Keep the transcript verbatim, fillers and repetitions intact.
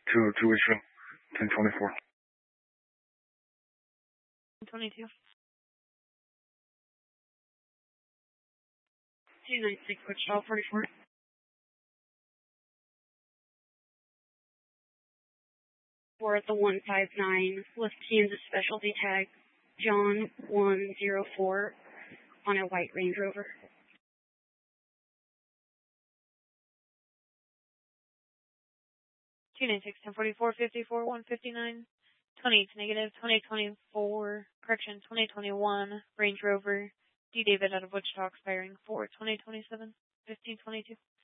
Two, two issue, ten twenty-four. twenty-two. two ninety-six, Wichita, forty-four. We're at the one five nine with Kansas Specialty Tag, John one zero four on a white Range Rover. two ninety-six, ten forty-four, fifty-four, one fifty-nine, twenty-eight negative, twenty twenty-four, correction, twenty twenty-one, Range Rover, D. David out of Wichita, expiring four twenty twenty-seven, fifteen twenty-two.